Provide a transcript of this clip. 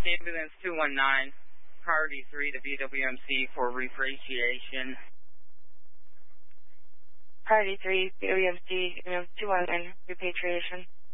Ambulance 219, priority 3 to BWMC for repatriation. Priority 3, BWMC, 219, repatriation.